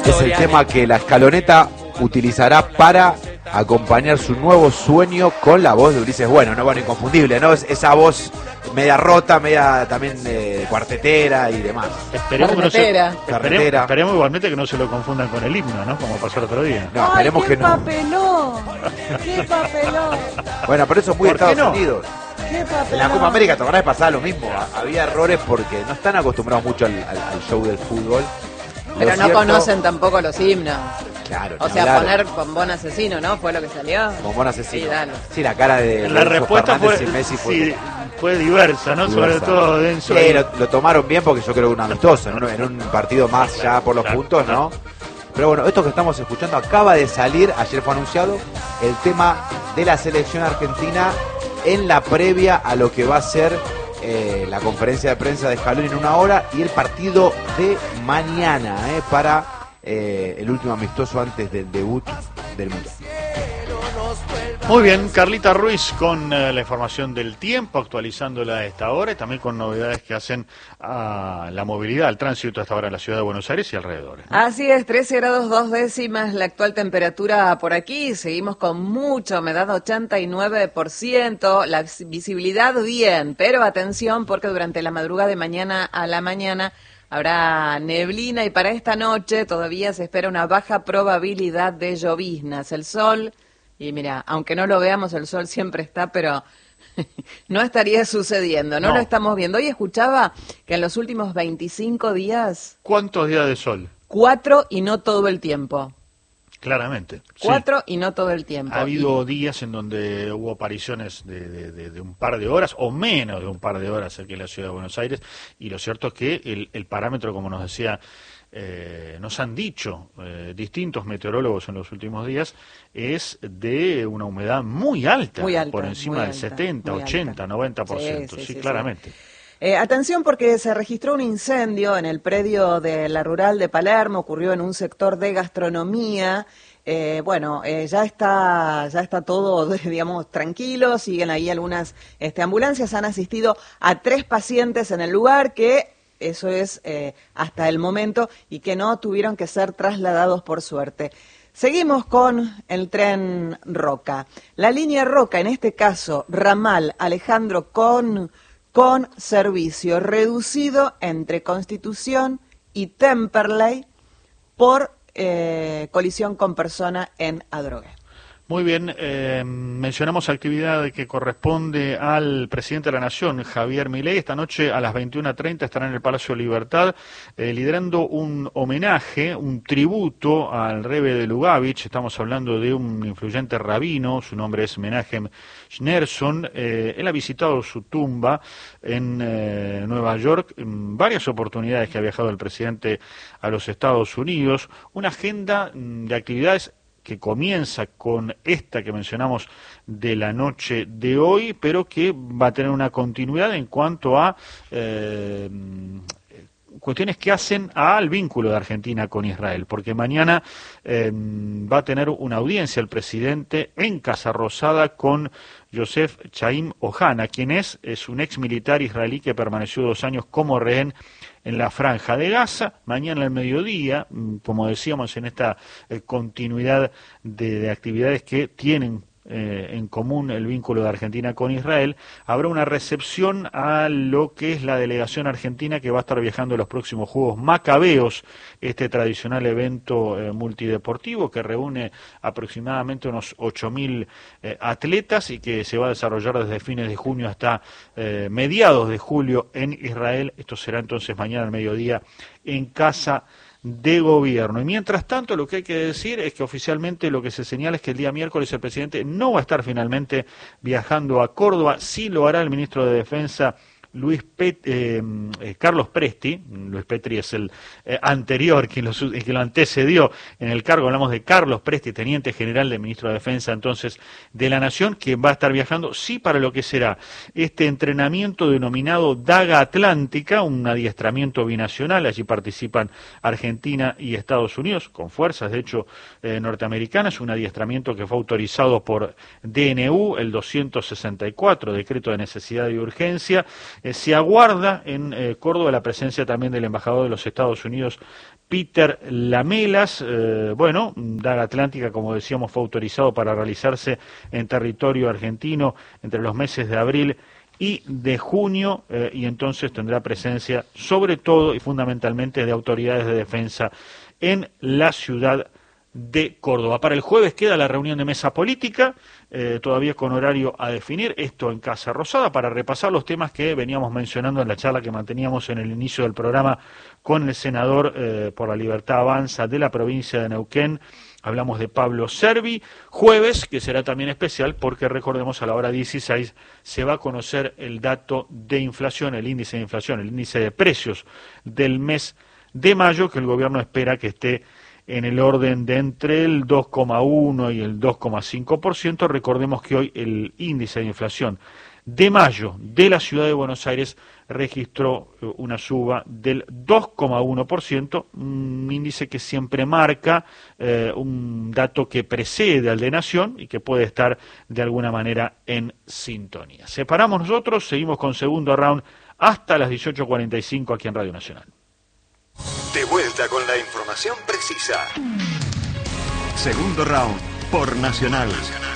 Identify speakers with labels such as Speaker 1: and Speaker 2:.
Speaker 1: Es el tema que la escaloneta utilizará para acompañar su nuevo sueño con la voz de Ulises Bueno, ¿no? Bueno, inconfundible, ¿no? Esa voz media rota, media también cuartetera y demás.
Speaker 2: Esperemos igualmente que no se lo confundan con el himno, ¿no? Como pasó el otro día.
Speaker 1: No, esperemos que no.
Speaker 3: ¡Qué papelón!
Speaker 1: Bueno, pero eso es muy Estados Unidos.
Speaker 3: ¿Qué papelón?
Speaker 1: En la Copa América, ¿te acordás? Pasaba lo mismo. Había errores porque no están acostumbrados mucho al show del fútbol.
Speaker 3: Pero no conocen tampoco los himnos.
Speaker 1: Claro.
Speaker 3: O sea, poner bombón asesino, ¿no? ¿Fue lo que salió?
Speaker 1: Bombón asesino.
Speaker 3: Sí, dale.
Speaker 1: Sí, la cara de
Speaker 2: la respuesta fue,
Speaker 1: Messi
Speaker 2: fue diversa, ¿no? Sobre todo Denso.
Speaker 1: Sí, lo tomaron bien porque yo creo que un amistoso, ¿no? En un partido más ya por los puntos, ¿no? Pero bueno, esto que estamos escuchando acaba de salir, ayer fue anunciado, el tema de la selección argentina en la previa a lo que va a ser la conferencia de prensa de Scaloni en 1 hora y el partido de mañana para el último amistoso antes del debut del Mundial.
Speaker 2: Muy bien, Carlita Ruiz con la información del tiempo, actualizándola a esta hora y también con novedades que hacen a la movilidad, al tránsito a esta hora en la ciudad de Buenos Aires y alrededores, ¿no?
Speaker 3: Así es, 13 grados 2 décimas la actual temperatura por aquí, seguimos con mucha humedad, 89%, la visibilidad bien, pero atención porque durante la madrugada de mañana a la mañana habrá neblina y para esta noche todavía se espera una baja probabilidad de lloviznas. El sol, y mira, aunque no lo veamos, el sol siempre está, pero no estaría sucediendo, no lo estamos viendo. Hoy escuchaba que en los últimos 25 días...
Speaker 2: ¿Cuántos días de sol?
Speaker 3: 4 y no todo el tiempo.
Speaker 2: Claramente.
Speaker 3: 4 y no todo el tiempo.
Speaker 2: Ha habido días en donde hubo apariciones de un par de horas o menos de un par de horas aquí en la ciudad de Buenos Aires y lo cierto es que el parámetro, como nos decía, nos han dicho distintos meteorólogos en los últimos días, es de una humedad muy alta por encima del 70, 80, 90%, sí, claramente.
Speaker 3: Atención porque se registró un incendio en el predio de la Rural de Palermo, ocurrió en un sector de gastronomía. Ya está todo, digamos, tranquilo, siguen ahí algunas ambulancias, han asistido a 3 pacientes en el lugar que, eso es hasta el momento, y que no tuvieron que ser trasladados por suerte. Seguimos con el tren Roca. La línea Roca, en este caso, ramal Alejandro con servicio reducido entre Constitución y Temperley por colisión con persona en Adrogué.
Speaker 2: Muy bien, mencionamos actividad que corresponde al presidente de la Nación, Javier Milei. Esta noche a las 21:30 estará en el Palacio Libertad liderando un homenaje, un tributo al Rebbe de Lugavitch. Estamos hablando de un influyente rabino, su nombre es Menachem Schneerson. Él ha visitado su tumba en Nueva York en varias oportunidades que ha viajado el presidente a los Estados Unidos. Una agenda de actividades que comienza con esta que mencionamos de la noche de hoy, pero que va a tener una continuidad en cuanto a cuestiones que hacen al vínculo de Argentina con Israel, porque mañana va a tener una audiencia el presidente en Casa Rosada con Yosef Chaim Ohana, quien es un ex militar israelí que permaneció 2 años como rehén en la Franja de Gaza. Mañana al mediodía, como decíamos, en esta continuidad de actividades que tienen en común el vínculo de Argentina con Israel, habrá una recepción a lo que es la delegación argentina que va a estar viajando a los próximos Juegos Macabeos, este tradicional evento multideportivo que reúne aproximadamente unos 8.000 atletas y que se va a desarrollar desde fines de junio hasta mediados de julio en Israel. Esto será entonces mañana al mediodía en Casa de Gobierno. Y mientras tanto, lo que hay que decir es que oficialmente lo que se señala es que el día miércoles el presidente no va a estar finalmente viajando a Córdoba, sí lo hará el ministro de Defensa Carlos Presti. Luis Petri es el anterior, quien lo antecedió en el cargo. Hablamos de Carlos Presti, teniente general de ministro de Defensa entonces de la Nación, que va a estar viajando, sí, para lo que será este entrenamiento denominado Daga Atlántica, un adiestramiento binacional. Allí participan Argentina y Estados Unidos, con fuerzas, de hecho, norteamericanas. Un adiestramiento que fue autorizado por DNU, el 264, Decreto de Necesidad y Urgencia. Se aguarda en Córdoba la presencia también del embajador de los Estados Unidos Peter Lamelas. Bueno, Daga Atlántica, como decíamos, fue autorizado para realizarse en territorio argentino entre los meses de abril y de junio, y entonces tendrá presencia sobre todo y fundamentalmente de autoridades de defensa en la ciudad de Córdoba. Para el jueves queda la reunión de mesa política, todavía con horario a definir, esto en Casa Rosada, para repasar los temas que veníamos mencionando en la charla que manteníamos en el inicio del programa con el senador por la Libertad Avanza de la provincia de Neuquén. Hablamos de Pablo Cervi. Jueves, que será también especial porque recordemos a la hora 16 se va a conocer el dato de inflación, el índice de inflación, el índice de precios del mes de mayo, que el gobierno espera que esté en el orden de entre el 2,1 y el 2,5%. Recordemos que hoy el índice de inflación de mayo de la ciudad de Buenos Aires registró una suba del 2,1%, un índice que siempre marca un dato que precede al de Nación y que puede estar de alguna manera en sintonía. Separamos nosotros, seguimos con segundo round hasta las 18:45 aquí en Radio Nacional.
Speaker 4: De vuelta con la información precisa. Segundo round por Nacional.